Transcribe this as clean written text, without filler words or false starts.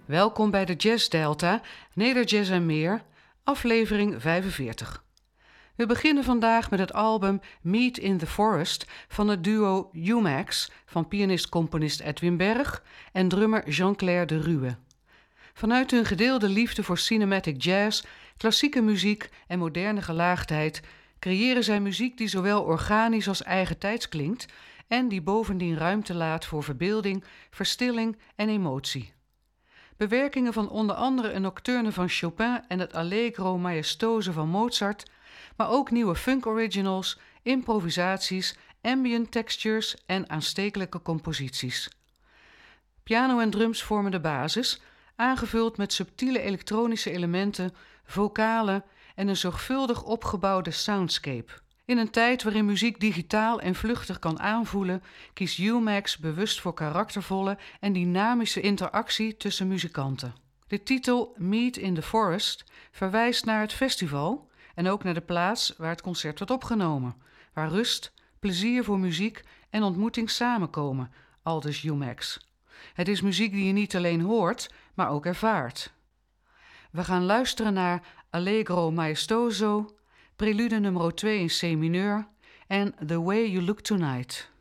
Welkom bij de Jazz Delta, Nederjazz en meer, aflevering 45. We beginnen vandaag met het album Meet in the Forest van het duo UMAX van pianist-componist Edwin Berg en drummer Jean-Clair de Ruwe. Vanuit hun gedeelde liefde voor cinematic jazz, klassieke muziek en moderne gelaagdheid creëren zij muziek die zowel organisch als eigentijds klinkt en die bovendien ruimte laat voor verbeelding, verstilling en emotie. Bewerkingen van onder andere een nocturne van Chopin en het Allegro Maestoso van Mozart, maar ook nieuwe funk originals, improvisaties, ambient textures en aanstekelijke composities. Piano en drums vormen de basis, aangevuld met subtiele elektronische elementen, vocalen en een zorgvuldig opgebouwde soundscape. In een tijd waarin muziek digitaal en vluchtig kan aanvoelen, kiest UMAX bewust voor karaktervolle en dynamische interactie tussen muzikanten. De titel Meet in the Forest verwijst naar het festival en ook naar de plaats waar het concert wordt opgenomen, waar rust, plezier voor muziek en ontmoeting samenkomen, aldus UMAX. Het is muziek die je niet alleen hoort, maar ook ervaart. We gaan luisteren naar Allegro Maestoso, Prelude nummer 2 in C mineur en The Way You Look Tonight.